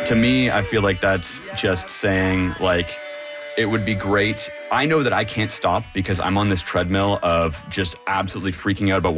To me, I feel like that's just saying, like, it would be great. I know that I can't stop because I'm on this treadmill of just absolutely freaking out about